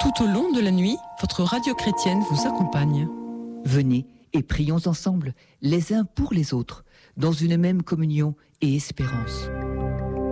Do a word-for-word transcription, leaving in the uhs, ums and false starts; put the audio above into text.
Tout au long de la nuit, votre radio chrétienne vous accompagne. Venez et prions ensemble, les uns pour les autres, dans une même communion et espérance.